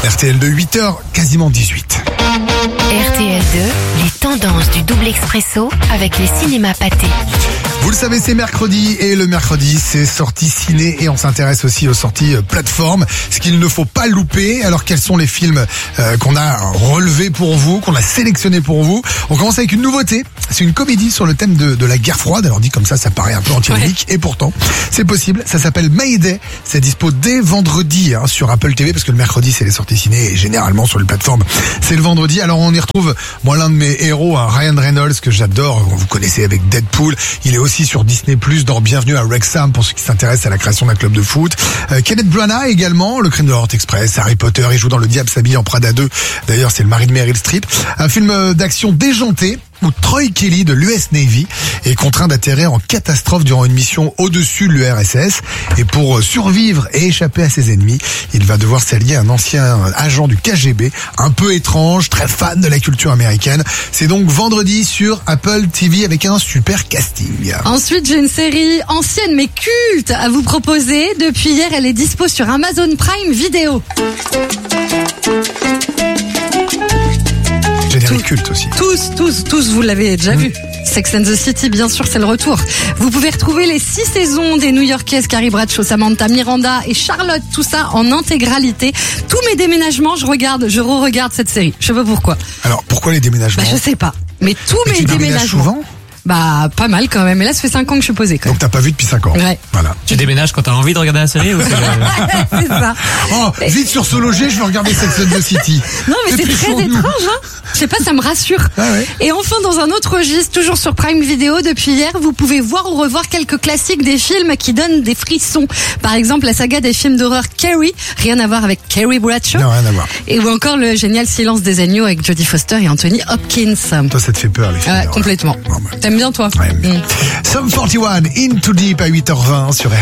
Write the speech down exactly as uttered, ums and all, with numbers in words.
R T L deux, huit heures, quasiment dix-huit. R T L deux, les tendances du double expresso avec les cinémas Pathé. Vous le savez, c'est mercredi et le mercredi, c'est sorties ciné et on s'intéresse aussi aux sorties plateformes, ce qu'il ne faut pas louper. Alors, quels sont les films euh, qu'on a relevés pour vous, qu'on a sélectionnés pour vous? On commence avec une nouveauté. C'est une comédie sur le thème de, de la guerre froide. Alors, dit comme ça, ça paraît un peu antinomique ouais. Et pourtant, c'est possible. Ça s'appelle Mayday. C'est dispo dès vendredi hein, sur Apple T V parce que le mercredi, c'est les sorties ciné et généralement sur les plateformes, c'est le vendredi. Alors, on y retrouve, moi, l'un de mes héros, hein, Ryan Reynolds, que j'adore. Vous connaissez avec Deadpool. Il est aussi sur Disney plus, dans Bienvenue à Wrexham pour ceux qui s'intéressent à la création d'un club de foot. Euh, Kenneth Branagh également, Le Crime de l'Orient Express, Harry Potter, il joue dans Le Diable s'habille en Prada deux. D'ailleurs, c'est le mari de Meryl Streep. Un film d'action déjanté où Troy Kelly de l'U S Navy est contraint d'atterrir en catastrophe durant une mission au-dessus de l'U R S S. Et pour survivre et échapper à ses ennemis, il va devoir s'allier à un ancien agent du K G B, un peu étrange, très fan de la culture américaine. C'est donc vendredi sur Apple T V avec un super casting. Ensuite, j'ai une série ancienne mais culte à vous proposer. Depuis hier, elle est dispo sur Amazon Prime Video. Générique culte aussi. Tous, tous, tous, vous l'avez déjà mmh. vu. Sex and the City, bien sûr, c'est le retour. Vous pouvez retrouver les six saisons des New-Yorkaises Carrie Bradshaw, Samantha, Miranda et Charlotte, tout ça en intégralité. Tous mes déménagements, je regarde, je re-regarde cette série. Je sais pas pourquoi. Alors, pourquoi les déménagements? Bah, je sais pas. Mais tous Mais mes tu déménagements. Souvent Bah, pas mal quand même. Et là, ça fait cinq ans que je suis posée quand même. Donc t'as pas vu depuis cinq ans. Ouais. Voilà. Tu déménages quand t'as envie de regarder la série ou c'est le... C'est ça. Oh, vite sur ce loger, je vais regarder Sex and the City. Non, mais c'est, c'est très étrange, hein. Je sais pas, ça me rassure. Ah ouais. Et enfin, dans un autre registre, toujours sur Prime Video, depuis hier, vous pouvez voir ou revoir quelques classiques des films qui donnent des frissons. Par exemple, la saga des films d'horreur Carrie, rien à voir avec Carrie Bradshaw. Non, rien à voir. Et ou encore le génial Silence des agneaux avec Jodie Foster et Anthony Hopkins. Toi, ça te fait peur, les films Ouais, d'horreur. complètement. Bon, bah. T'aimes bien, toi? Ouais, bien. Sum forty-one, In Too Deep à huit heures vingt sur R T L.